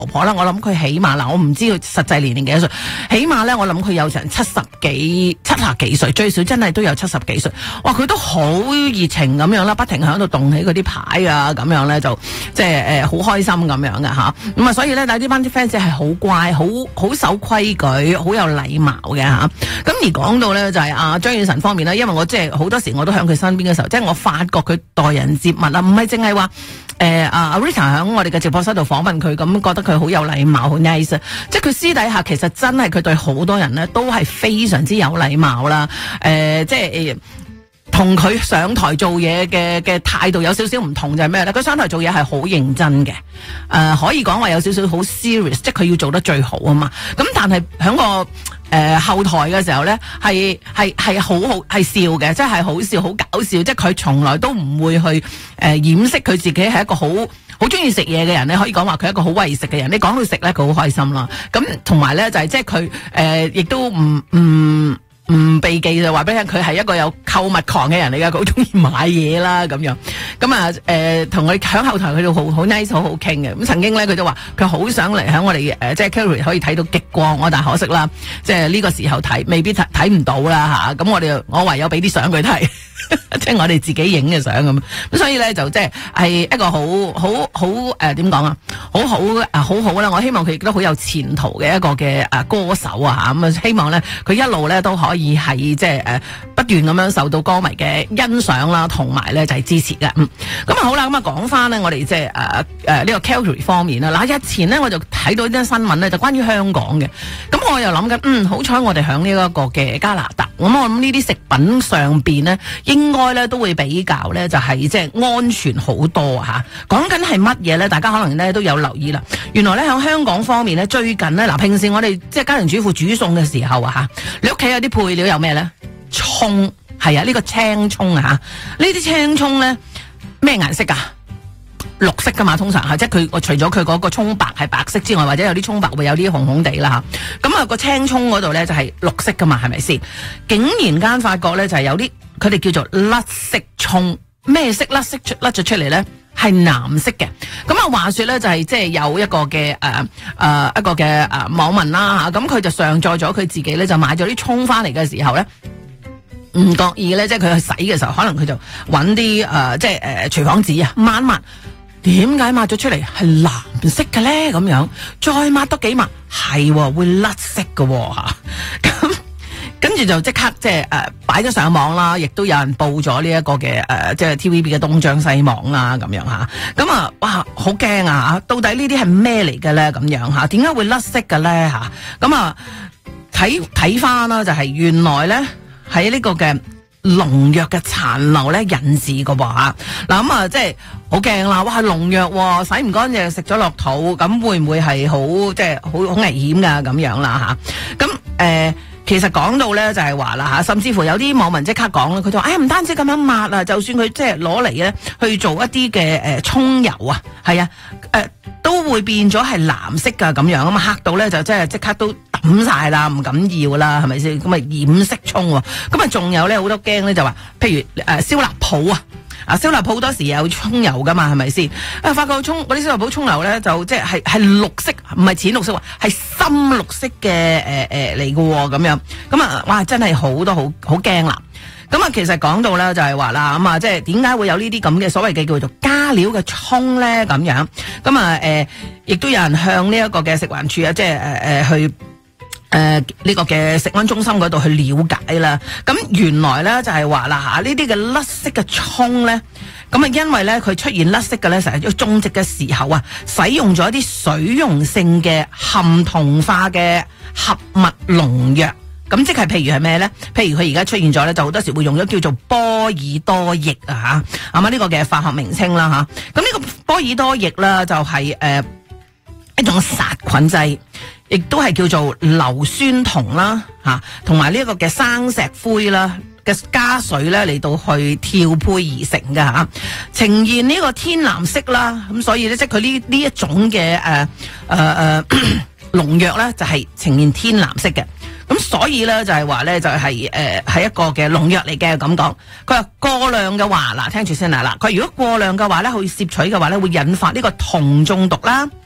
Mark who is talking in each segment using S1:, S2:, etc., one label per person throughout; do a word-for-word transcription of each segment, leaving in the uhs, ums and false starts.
S1: 婆啦，我諗佢起碼嗱，我唔知佢實際年齡幾多歲，起碼咧我諗佢有成七十幾、七十幾歲，最少真係都有七十幾歲。哇，佢都好熱情咁樣啦，不停喺度動起嗰啲牌啊，咁樣咧就即係誒好開心咁樣嘅吓。咁啊，所以咧，但係呢班啲 fans 係好乖，好好守規矩，好有禮貌嘅吓。咁而講到咧就係阿張雨晨方面咧，因為我即係好多時我都喺佢身邊嘅時候，即係我發覺佢待人接物啊，唔係淨係話誒阿 Rita 喺我哋嘅直播室度訪問佢，咁覺得佢好有禮貌，好 nice。即係佢私底下其實真係佢對好多人咧都係非常之有禮貌啦。誒、呃，即係同佢上台做嘢嘅嘅態度有少少唔同，就係咩咧？佢上台做嘢係好認真嘅，誒、呃，可以講話有少少好 serious， 即係佢要做得最好啊嘛。咁但係喺個誒、呃、後台嘅時候咧，係係係好好係笑嘅，即係好笑好搞笑，即係佢從來都唔會去誒、呃、掩飾佢自己係一個好好中意食嘢嘅人咧，可以講話佢係一個好為食嘅人。你講到食咧，佢好開心啦。咁同埋咧就係、是、即係佢誒亦都唔唔。唔避忌就話俾你聽，佢係一個有購物狂嘅人嚟噶，佢好中意買嘢啦咁樣。咁啊誒，同佢響後台佢都好好 nice， 好好傾嘅。咁曾經咧，佢都話佢好想嚟喺我哋誒、呃，即係 Carrie 可以睇到極光，我但係可惜啦，即係呢個時候睇未必睇睇唔到啦吓。咁、啊、我哋我唯有俾啲相佢睇，即係我哋自己影嘅相咁。咁所以咧就即係係一個好好好誒點講啊，好好誒好好啦。我希望佢亦都好有前途嘅一個嘅誒歌手啊吓。咁啊希望咧佢一路咧都可以。而係即係誒不斷咁樣受到歌迷嘅欣賞啦，同埋咧就係支持嘅。嗯，咁啊好啦，咁啊講翻咧，我哋即係誒誒呢個 Calgary 方面啦。嗱，日前咧我就睇到一啲新聞咧，就關於香港嘅。咁我又諗緊，嗯，好彩我哋響呢一個嘅加拿大。咁我諗呢啲食品上邊咧，應該咧都會比較咧就係即係安全好多吓。講緊係乜嘢咧？大家可能咧都有留意啦。原來咧響香港方面咧，最近咧嗱，平時我哋即係家庭主婦煮餸嘅時候啊吓，你屋企有啲配料有咩咧？蔥係啊，呢、這個青蔥啊，呢啲青蔥咧咩顏色噶？綠色噶嘛，通常係即係佢，除咗佢嗰個蔥白係白色之外，或者有啲蔥白會有啲紅紅地啦吓。咁啊個青蔥嗰度咧就係綠色噶嘛，係咪先？竟然間發覺咧就係有啲佢哋叫做甩色蔥，咩色甩色甩咗出嚟咧？係藍色嘅。咁啊話說咧就係即係有一個嘅誒誒一個嘅誒、呃、網民啦吓，咁佢就上載咗佢自己咧就買咗啲蔥翻嚟嘅時候咧，唔覺意咧即係佢去洗嘅時候，可能佢就揾啲誒即係誒廚房紙啊抹一抹，點解抹咗出嚟係藍色嘅咧？咁樣再抹多幾抹係、哦、會甩色嘅吓咁。跟住就即刻即係誒擺咗上網啦，亦都有人報咗呢一個嘅誒、呃、即係 T V B 嘅東張西望啦咁樣吓，咁啊哇好驚啊！到底呢啲係咩嚟嘅咧？咁樣吓，點解會甩色嘅咧？吓，咁啊睇睇翻啦，就係原來咧喺呢個嘅農藥嘅殘留咧引致嘅話，嗱咁啊即係好驚啦！哇，農藥洗唔乾淨食咗落肚，咁會唔會係好即係好好危險噶咁樣啦吓？咁誒。呃其實講到咧就係話啦吓，甚至乎有啲網民即刻講啦，佢就話：哎呀唔單止咁樣抹啊，就算佢即係攞嚟咧去做一啲嘅誒蔥油啊，係啊，誒、呃、都會變咗係藍色噶咁樣，咁啊嚇到咧就即係即刻都抌晒啦，唔敢要啦，係咪先？咁啊染色蔥，咁啊仲有咧好多驚咧就話，譬如誒燒臘鋪啊。啊，燒臘鋪好多時有蔥油噶嘛，係咪先？啊，發覺蔥嗰啲燒臘鋪蔥油咧，就即係係係綠色，唔係淺綠色，係深綠色嘅誒誒嚟嘅咁樣。咁啊，哇，真係好多好好驚啦！咁啊，其實講到咧就係話啦，咁啊，即係點解會有呢啲咁嘅所謂嘅叫做加料嘅蔥咧？咁樣，咁啊，誒，亦都有人向呢一個嘅食環署啊，即係誒誒去。誒，呢、呃這個嘅食安中心嗰度去了解啦，咁原來咧就係話啦吓，呢啲嘅甩色嘅蔥咧，咁啊因為咧佢出現甩色嘅咧，成日要種植嘅時候啊，使用咗一啲水溶性嘅含銅化嘅合物農藥，咁即係譬如係咩咧？譬如佢而家出現咗咧，就好多時會用咗叫做波爾多液啊吓，係嘛呢個嘅化學名稱啦吓，咁呢個波爾多液啦就係、是、誒、呃、一種殺菌劑。亦都係叫做硫酸銅啦，吓，同埋呢一個嘅生石灰啦嘅加水咧嚟到去調配而成嘅吓，呈現呢個天藍色啦，咁所以咧即係佢呢呢一種嘅誒誒誒農藥咧就係呈現天藍色嘅，咁所以咧就係話咧就係誒係一個嘅農藥嚟嘅咁講，佢話過量嘅話嗱，聽住先啦，嗱，佢如果過量嘅話咧，去攝取嘅話咧會引發呢個銅中毒啦。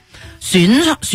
S1: 選